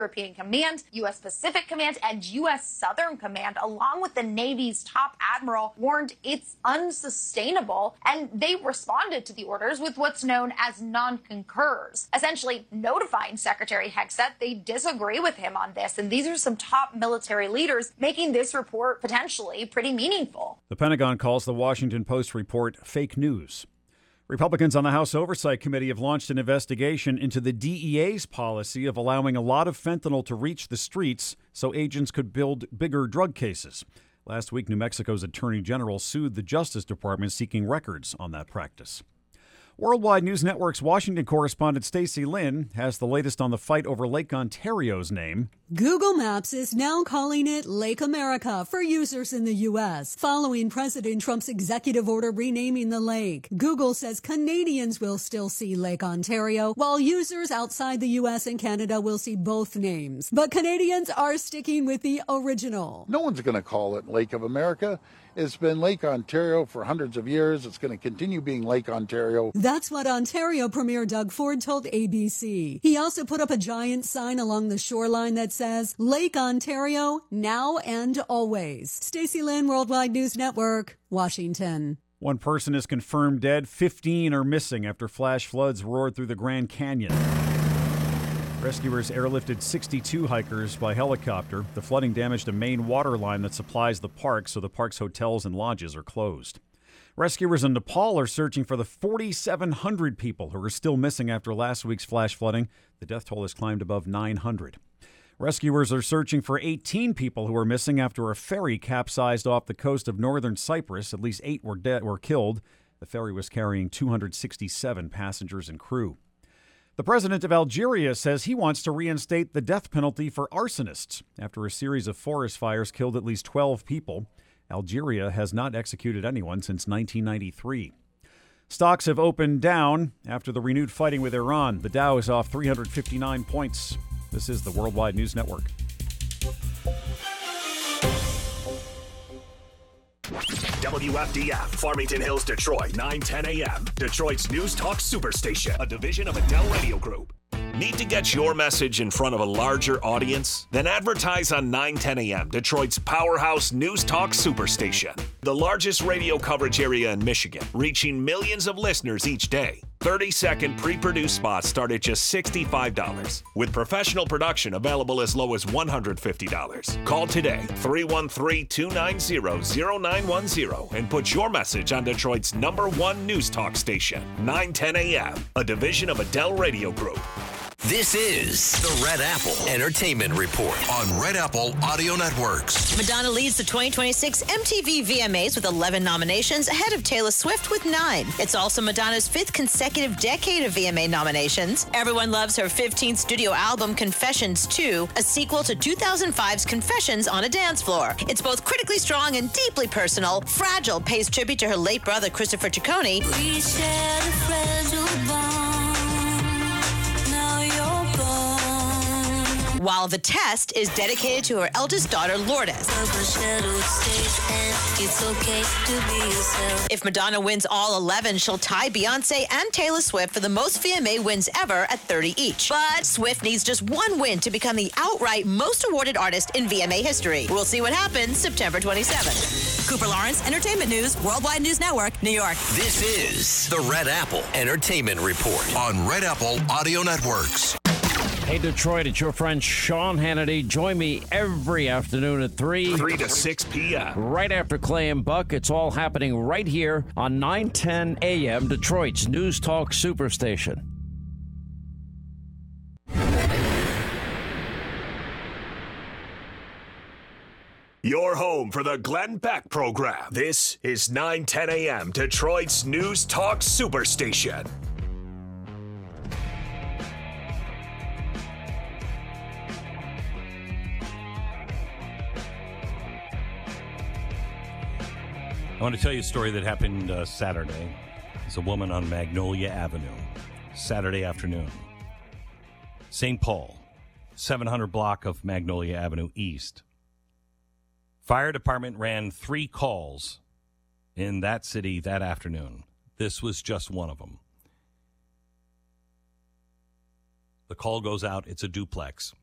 European Command, U.S. Pacific Command, and U.S. Southern Command, along with the Navy's top admiral, warned it's unsustainable, and they responded to the orders with what's known as non-concurs, essentially notifying Secretary Hegseth they disagree with him on this. And these are some top military leaders making this report potentially pretty meaningful. The Pentagon calls the Washington Post report fake news. Republicans on the House Oversight Committee have launched an investigation into the DEA's policy of allowing a lot of fentanyl to reach the streets so agents could build bigger drug cases. Last week, New Mexico's Attorney General sued the Justice Department seeking records on that practice. Worldwide News Network's Washington correspondent Stacey Lynn has the latest on the fight over Lake Ontario's name. Google Maps is now calling it Lake America for users in the U.S., following President Trump's executive order renaming the lake. Google says Canadians will still see Lake Ontario, while users outside the U.S. and Canada will see both names. But Canadians are sticking with the original. No one's going to call it Lake of America. It's been Lake Ontario for hundreds of years. It's going to continue being Lake Ontario. That's what Ontario Premier Doug Ford told ABC. He also put up a giant sign along the shoreline that says, Lake Ontario, now and always. Stacey Lynn, Worldwide News Network, Washington. One person is confirmed dead. 15 are missing after flash floods roared through the Grand Canyon. Rescuers airlifted 62 hikers by helicopter. The flooding damaged a main water line that supplies the park, so the park's hotels and lodges are closed. Rescuers in Nepal are searching for the 4,700 people who are still missing after last week's flash flooding. The death toll has climbed above 900. Rescuers are searching for 18 people who are missing after a ferry capsized off the coast of northern Cyprus. At least 8 were killed. The ferry was carrying 267 passengers and crew. The president of Algeria says he wants to reinstate the death penalty for arsonists. After a series of forest fires killed at least 12 people, Algeria has not executed anyone since 1993. Stocks have opened down after the renewed fighting with Iran. The Dow is off 359 points. This is the Worldwide News Network. WFDF, Farmington Hills, Detroit, 9:10 a.m. Detroit's News Talk Superstation, a division of Adele Radio Group. Need to get your message in front of a larger audience? Then advertise on 9:10 a.m., Detroit's powerhouse News Talk Superstation. The largest radio coverage area in Michigan, reaching millions of listeners each day. 30-second pre-produced spots start at just $65, with professional production available as low as $150. Call today, 313-290-0910, and put your message on Detroit's #1 news talk station, 9:10 a.m., a division of Adele Radio Group. This is the Red Apple Entertainment Report on Red Apple Audio Networks. Madonna leads the 2026 MTV VMAs with 11 nominations, ahead of Taylor Swift with 9. It's also Madonna's 5th consecutive decade of VMA nominations. Everyone loves her 15th studio album, Confessions 2, a sequel to 2005's Confessions on a Dance Floor. It's both critically strong and deeply personal. Fragile pays tribute to her late brother, Christopher Ciccone. We shared a fragile bond. While The Test is dedicated to her eldest daughter, Lourdes. If Madonna wins all 11, she'll tie Beyonce and Taylor Swift for the most VMA wins ever at 30 each. But Swift needs just one win to become the outright most awarded artist in VMA history. We'll see what happens September 27th. Cooper Lawrence, Entertainment News, Worldwide News Network, New York. This is the Red Apple Entertainment Report on Red Apple Audio Networks. Hey, Detroit, it's your friend Sean Hannity. Join me every afternoon at 3 to 6 p.m. Right after Clay and Buck. It's all happening right here on 9:10 a.m., Detroit's News Talk Superstation. Your home for the Glenn Beck program. This is 9:10 a.m., Detroit's News Talk Superstation. I want to tell you a story that happened Saturday. There's a woman on Magnolia Avenue, Saturday afternoon. St. Paul, 700 block of Magnolia Avenue East. Fire department ran 3 calls in that city that afternoon. This was just one of them. The call goes out. It's a duplex.